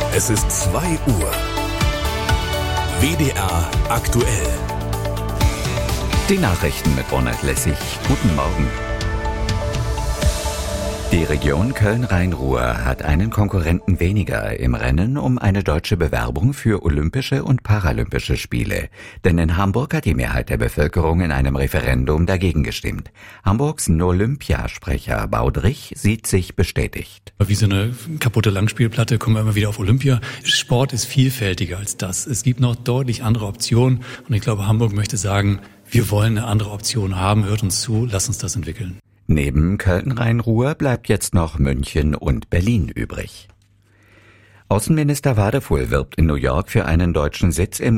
Es ist 2 Uhr. WDR aktuell. Die Nachrichten mit Ronald Lessig. Guten Morgen. Die Region Köln-Rhein-Ruhr hat einen Konkurrenten weniger im Rennen um eine deutsche Bewerbung für Olympische und Paralympische Spiele. Denn in Hamburg hat die Mehrheit der Bevölkerung in einem Referendum dagegen gestimmt. Hamburgs Olympiasprecher Baudrich sieht sich bestätigt. Wie so eine kaputte Langspielplatte kommen wir immer wieder auf Olympia. Sport ist vielfältiger als das. Es gibt noch deutlich andere Optionen. Und ich glaube, Hamburg möchte sagen, wir wollen eine andere Option haben. Hört uns zu, lasst uns das entwickeln. Neben Köln-Rhein-Ruhr bleibt jetzt noch München und Berlin übrig. Außenminister Wadefuhl wirbt in New York für einen deutschen Sitz im